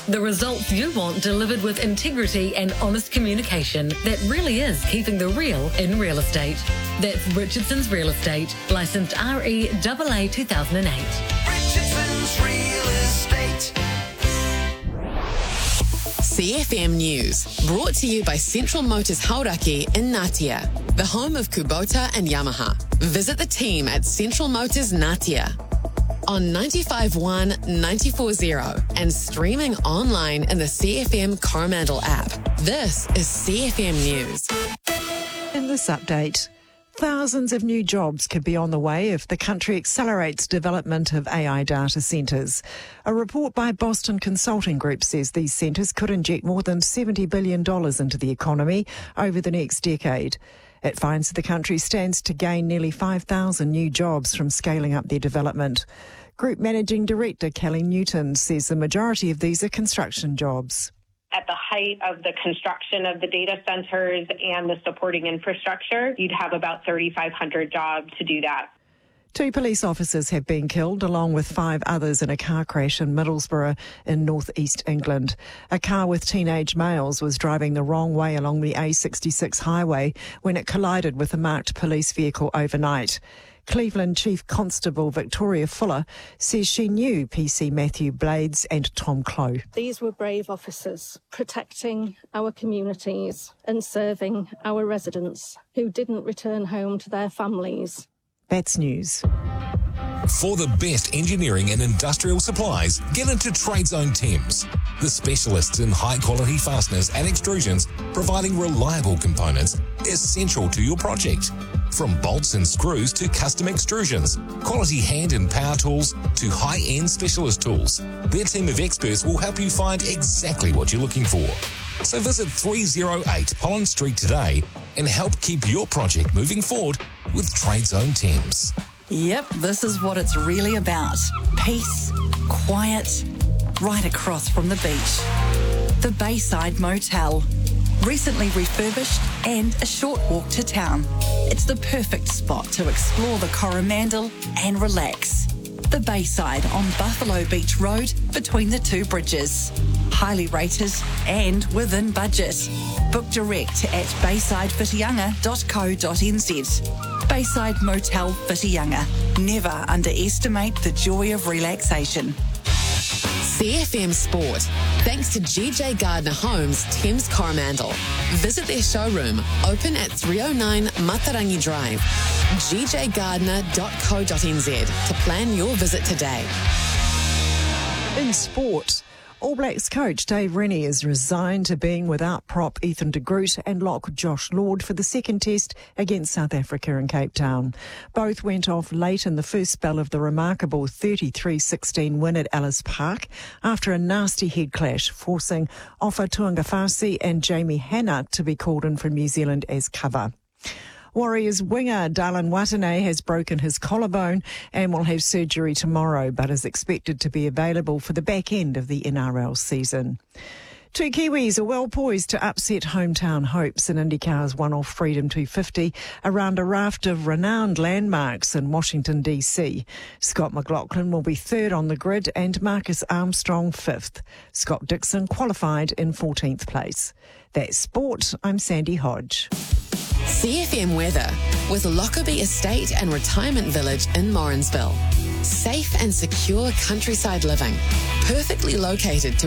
The results you want delivered with integrity and honest communication that really is keeping the real in real estate. That's Richardson's Real Estate, licensed REAA 2008. Richardson's Real Estate. CFM News, brought to you by Central Motors Hauraki in Ngatea, the home of Kubota and Yamaha. Visit the team at Central Motors Ngatea on 95.1, 94.0 and streaming online in the CFM Coromandel app. This is CFM News. In this update, thousands of new jobs could be on the way if the country accelerates development of AI data centres. A report by Boston Consulting Group says these centres could inject more than $70 billion into the economy over the next decade. It finds the country stands to gain nearly 5,000 new jobs from scaling up their development. Group Managing Director Kelly Newton says the majority of these are construction jobs. At the height of the construction of the data centers and the supporting infrastructure, you'd have about 3,500 jobs to do that. 2 police officers have been killed, along with 5 others in a car crash in Middlesbrough in north-east England. A car with teenage males was driving the wrong way along the A66 highway when it collided with a marked police vehicle overnight. Cleveland Chief Constable Victoria Fuller says she knew PC Matthew Blades and Tom Clough. These were brave officers protecting our communities and serving our residents who didn't return home to their families. That's news. For the best engineering and industrial supplies, get into Trade Zone Thames, the specialists in high-quality fasteners and extrusions, providing reliable components essential to your project. From bolts and screws to custom extrusions, quality hand and power tools to high-end specialist tools, their team of experts will help you find exactly what you're looking for. So visit 308 Pollen Street today and help keep your project moving forward with Trade Zone Thames. Yep, this is what it's really about. Peace, quiet, right across from the beach. The Bayside Motel. Recently refurbished and a short walk to town. It's the perfect spot to explore the Coromandel and relax. The Bayside on Buffalo Beach Road between the 2 bridges. Highly rated and within budget. Book direct at baysidewhitianga.co.nz. Bayside Motel Whitianga. Never underestimate the joy of relaxation. CFM Sport, thanks to GJ Gardner Homes, Thames Coromandel. Visit their showroom, open at 309 Matarangi Drive, gjgardner.co.nz to plan your visit today. In sport, All Blacks coach Dave Rennie is resigned to being without prop Ethan de Groot and lock Josh Lord for the second test against South Africa in Cape Town. Both went off late in the first spell of the remarkable 33-16 win at Ellis Park after a nasty head clash, forcing Ofa Tuangafasi and Jamie Hannah to be called in from New Zealand as cover. Warriors winger Darlan Watene has broken his collarbone and will have surgery tomorrow, but is expected to be available for the back end of the NRL season. 2 Kiwis are well poised to upset hometown hopes in IndyCar's one-off Freedom 250 around a raft of renowned landmarks in Washington, D.C. Scott McLaughlin will be third on the grid and Marcus Armstrong fifth. Scott Dixon qualified in 14th place. That's sport. I'm Sandy Hodge. CFM weather with Lockerbie Estate and Retirement Village in Morrinsville. Safe and secure countryside living, perfectly located to